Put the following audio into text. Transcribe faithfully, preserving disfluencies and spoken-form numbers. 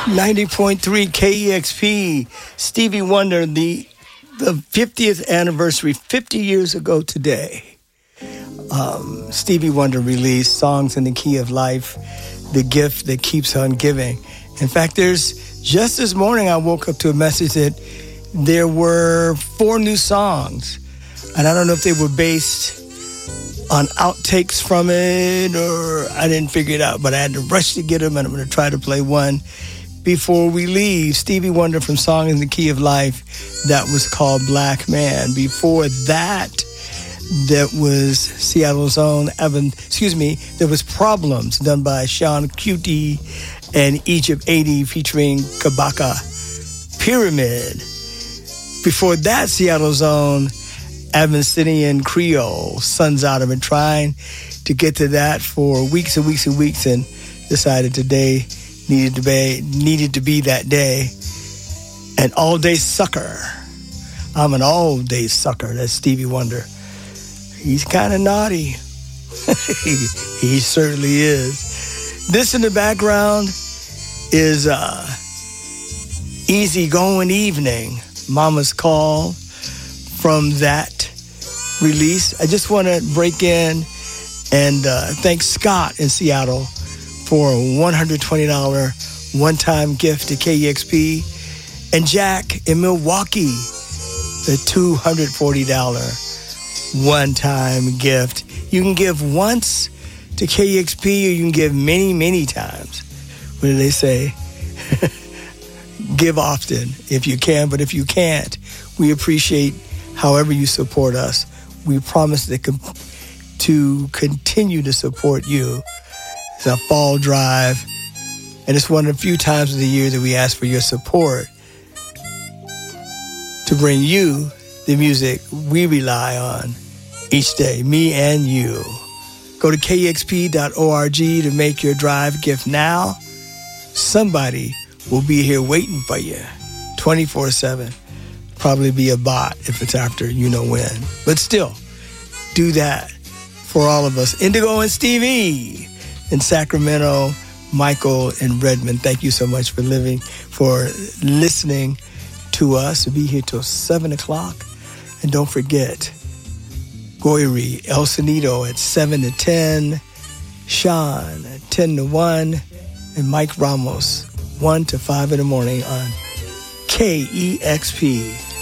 ninety point three K E X P, Stevie Wonder, the the fiftieth anniversary, fifty years ago today. Um, Stevie Wonder released Songs in the Key of Life, the gift that keeps on giving. In fact, there's just this morning I woke up to a message that there were four new songs, and I don't know if they were based on outtakes from it or I didn't figure it out, but I had to rush to get them, and I'm going to try to play one before we leave. Stevie Wonder from Song in the Key of Life, that was called Black Man. Before that, that was Seattle's own Evan, excuse me, there was Problems done by Sean Cutie and Egypt eighty featuring Kabaka. Pyramid. Before that, Seattle's own Abyssinian Creole, Sun's Out. I've been trying to get to that for weeks and weeks and weeks, and decided today needed to be needed to be that day. An all-day sucker. I'm an all-day sucker. That's Stevie Wonder. He's kind of naughty. he, he certainly is. This in the background is uh, Easy Going Evening, Mama's Call, from that release. I just want to break in and uh, thank Scott in Seattle for a one hundred twenty dollars one-time gift to K E X P, and Jack in Milwaukee, the two hundred forty dollars one-time gift. You can give once to K E X P, or you can give many, many times. What do they say? Give often if you can, but if you can't, we appreciate however you support us. We promise to, com- to continue to support you. It's a fall drive, and it's one of the few times of the year that we ask for your support to bring you the music we rely on each day, me and you. Go to K X P dot org to make your drive gift now. Somebody will be here waiting for you twenty-four seven. Probably be a bot if it's after you know when. But still, do that for all of us. Indigo and Stevie in Sacramento, Michael in Redmond. Thank you so much for living, for listening to us. We'll be here till seven o'clock. And don't forget, Goyri, El Sonido at seven to ten, Sean at ten to one, and Mike Ramos, one to five in the morning on K E X P.